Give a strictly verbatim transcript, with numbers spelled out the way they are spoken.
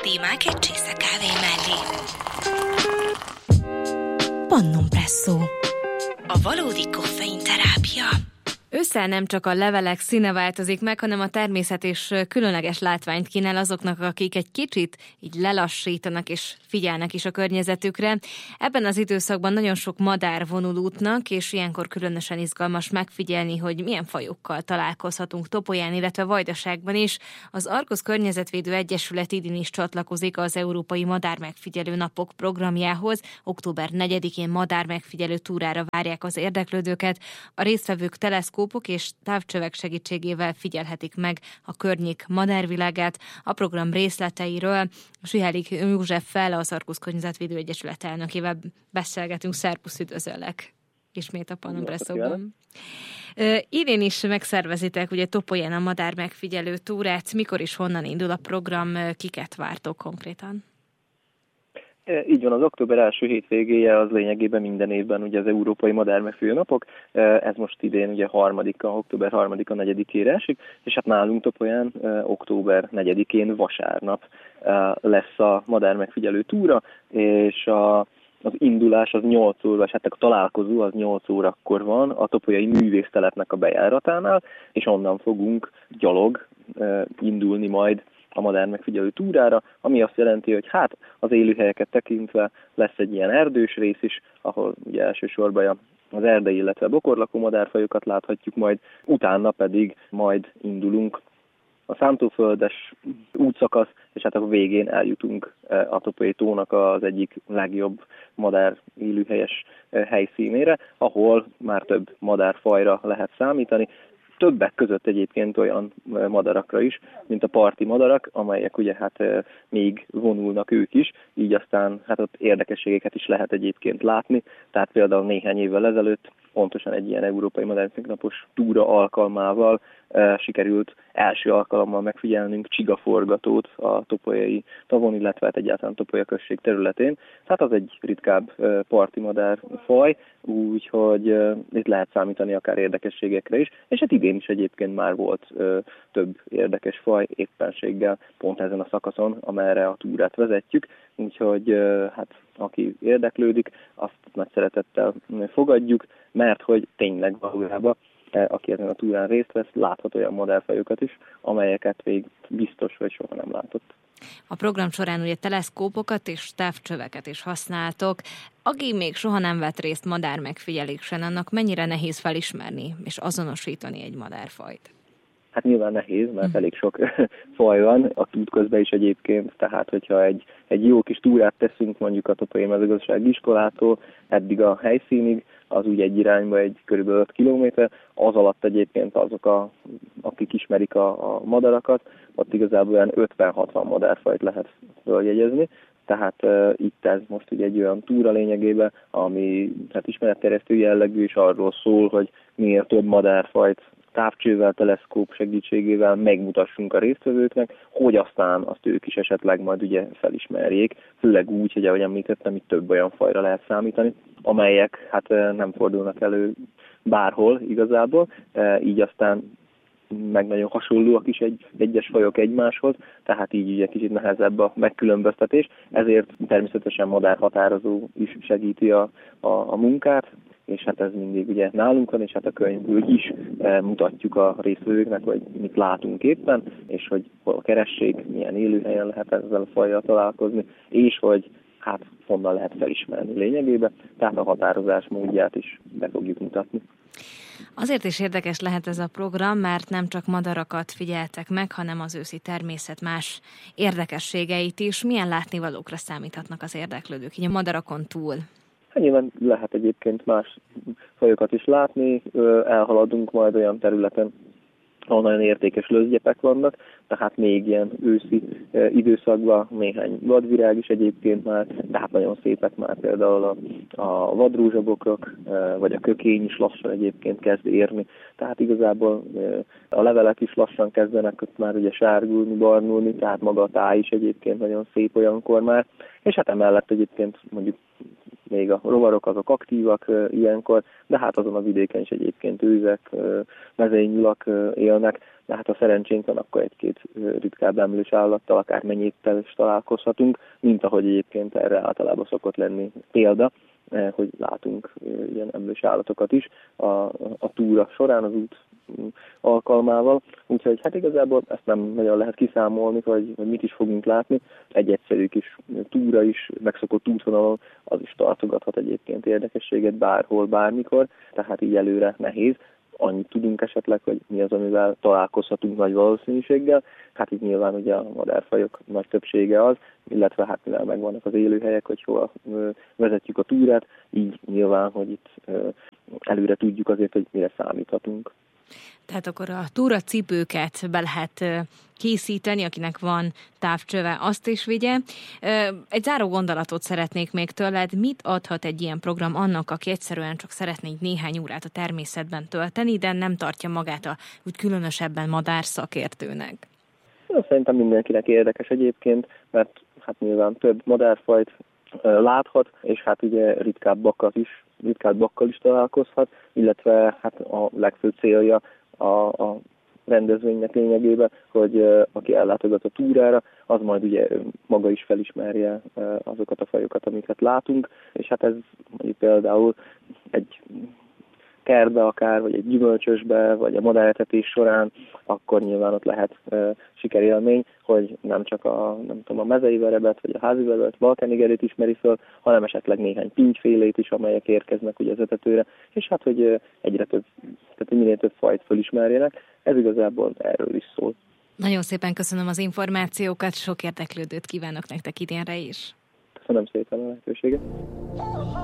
témák egy csésze kávé mellé. Pannun Presszó. A valódi koffein terápia. Ősszel nem csak a levelek színe változik meg, hanem a természet is különleges látványt kínál azoknak, akik egy kicsit így lelassítanak és figyelnek is a környezetükre. Ebben az időszakban nagyon sok madár vonul útnak, és ilyenkor különösen izgalmas megfigyelni, hogy milyen fajokkal találkozhatunk Topolyán, illetve Vajdaságban is. Az Argosz Környezetvédő Egyesület idén is csatlakozik az Európai Madármegfigyelő Napok programjához. október negyedikén madármegfigyelő túrára várják az érdeklődőket. A résztvevők teleszkóp és távcsövek segítségével figyelhetik meg a környék madárvilágát. A program részleteiről Sühelik Józseffel, az Argosz Környezetvédő Egyesület elnökével beszélgetünk. Szerbusz, üdvözöllek ismét a Pannun Presszóban. Idén is megszervezitek ugye Topolyán a madár megfigyelő túrát. Mikor és honnan indul a program, kiket vártok konkrétan? Így van, az október első hétvégéje az lényegében minden évben ugye az Európai Madármegfigyelő Napok. Ez most idén ugye harmadika, október harmadika, negyedikére esik, és hát nálunk Topolyán október negyedikén vasárnap lesz a madármegfigyelő túra, és a Az indulás az nyolc óra, és hát a találkozó az nyolc órakor van a topolyai művésztelepnek a bejáratánál, és onnan fogunk gyalog indulni majd a madármegfigyelő túrára, ami azt jelenti, hogy hát az élőhelyeket tekintve lesz egy ilyen erdős rész is, ahol ugye elsősorban az erdei, illetve bokorlakó madárfajokat láthatjuk majd, utána pedig majd indulunk a szántóföldes útszakasz, és hát a végén eljutunk a Topolyai tónak az egyik legjobb madár élőhelyes helyszínére, ahol már több madárfajra lehet számítani. Többek között egyébként olyan madarakra is, mint a parti madarak, amelyek ugye hát még vonulnak ők is, így aztán hát ott érdekességeket is lehet egyébként látni. Tehát például néhány évvel ezelőtt pontosan egy ilyen Európai Madármegfigyelőnapos túra alkalmával e, sikerült első alkalommal megfigyelnünk csigaforgatót a topolyai tavon, illetve hát egyáltalán Topolya község területén. Tehát az egy ritkább e, parti madárfaj, úgyhogy e, itt lehet számítani akár érdekességekre is, és hát idén is egyébként már volt e, több érdekes faj éppenséggel pont ezen a szakaszon, amerre a túrát vezetjük, úgyhogy e, hát aki érdeklődik, azt nagy szeretettel fogadjuk, mert hogy tényleg valójában, aki ezen a túrán részt vesz, láthat olyan madárfajokat is, amelyeket még biztos, hogy soha nem látott. A program során ugye teleszkópokat és távcsöveket is használtok. Aki még soha nem vett részt madármegfigyelésen, annak mennyire nehéz felismerni és azonosítani egy madárfajt? Hát nyilván nehéz, mert elég sok faj van a út közben is egyébként, tehát hogyha egy, egy jó kis túrát teszünk mondjuk a Topolyai Mezőgazdasági Iskolától eddig a helyszínig, az úgy egy irányba egy körülbelül öt kilométer, az alatt egyébként azok, a, akik ismerik a, a madarakat, ott igazából olyan ötven-hatvan madárfajt lehet följegyezni. Tehát uh, itt ez most ugye egy olyan túra lényegében, ami hát ismeretterjesztő jellegű, és arról szól, hogy minél több madárfajt távcsővel, teleszkóp segítségével megmutassunk a résztvevőknek, hogy aztán azt ők is esetleg majd ugye felismerjék, főleg úgy, hogy ahogy említettem, itt több olyan fajra lehet számítani, amelyek hát nem fordulnak elő bárhol igazából, így aztán meg nagyon hasonlóak is egy, egyes fajok egymáshoz, tehát így ugye kicsit nehezebb a megkülönböztetés, ezért természetesen madárhatározó is segíti a, a, a munkát, és hát ez mindig ugye nálunk van, és hát a könyvből is e, mutatjuk a résztvevőknek, hogy mit látunk éppen, és hogy hol keressék, milyen élőhelyen lehet ezzel a fajjal találkozni, és hogy hát honnan lehet felismerni lényegében, tehát a határozás módját is be fogjuk mutatni. Azért is érdekes lehet ez a program, mert nem csak madarakat figyeltek meg, hanem az őszi természet más érdekességeit is. Milyen látnivalókra számíthatnak az érdeklődők, így a madarakon túl? Hát nyilván lehet egyébként más fajokat is látni, elhaladunk majd olyan területen, ahol nagyon értékes löszgyepek vannak, tehát még ilyen őszi időszakban néhány vadvirág is egyébként már, tehát nagyon szépek már például a, a vadrózsabokrok, vagy a kökény is lassan egyébként kezd érni, tehát igazából a levelek is lassan kezdenek ott már ugye sárgulni, barnulni, tehát maga a táj is egyébként nagyon szép olyankor már, és hát emellett egyébként mondjuk még a rovarok azok aktívak ilyenkor, de hát azon a vidéken is egyébként őzek, mezőnyulak élnek, de hát ha szerencsénk van, akkor egy-két ritkább emlős állattal, akár menyéttel is találkozhatunk, mint ahogy egyébként erre általában szokott lenni példa, hogy látunk ilyen emlős állatokat is a, a túra során, az út alkalmával. Úgyhogy hát igazából ezt nem nagyon lehet kiszámolni, hogy, hogy mit is fogunk látni. Egy egyszerű kis túra is, megszokott útvonalon, az is tartogathat egyébként érdekességet bárhol, bármikor, tehát így előre nehéz. Annyit tudunk esetleg, hogy mi az, amivel találkozhatunk nagy valószínűséggel. Hát így nyilván ugye a madárfajok nagy többsége az, illetve hát mivel megvannak az élőhelyek, hogy hol vezetjük a túrát, így nyilván, hogy itt előre tudjuk azért, hogy mire számíthatunk. Tehát akkor a túracipőket be lehet készíteni, akinek van távcsöve, azt is vigye. Egy záró gondolatot szeretnék még tőled. Mit adhat egy ilyen program annak, aki egyszerűen csak szeretné néhány órát a természetben tölteni, de nem tartja magát a úgy különösebben madárszakértőnek? Szerintem mindenkinek érdekes egyébként, mert hát nyilván több madárfajt láthat, és hát ugye ritkábbakat is, ritkábbakkal is találkozhat, illetve hát a legfőbb célja a, a rendezvénynek lényegében, hogy uh, aki ellátogat a túrára, az majd ugye maga is felismerje uh, azokat a fajokat, amiket látunk, és hát ez mondjuk például egy kertbe akár, vagy egy gyümölcsösbe, vagy a madáretetés során, akkor nyilván ott lehet uh, sikerélmény, hogy nem csak a, nem tudom, a mezei verebet, vagy a házi verebet, balkánigerét ismeri föl, hanem esetleg néhány pintyfélét is, amelyek érkeznek ugye az etetőre, és hát, hogy uh, egyre több, tehát minél több fajt fölismerjenek, ez igazából erről is szól. Nagyon szépen köszönöm az információkat, sok érdeklődőt kívánok nektek idénre is. Köszönöm szépen a lehetőséget.